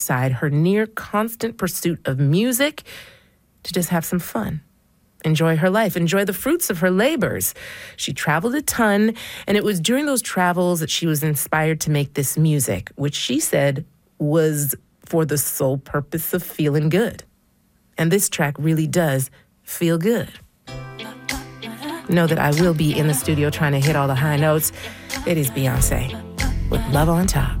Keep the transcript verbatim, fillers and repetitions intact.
aside her near constant pursuit of music to just have some fun. Enjoy her life, enjoy the fruits of her labors. She traveled a ton, and it was during those travels that she was inspired to make this music, which she said was for the sole purpose of feeling good. And this track really does feel good. Know that I will be in the studio trying to hit all the high notes. It is Beyonce with Love on Top.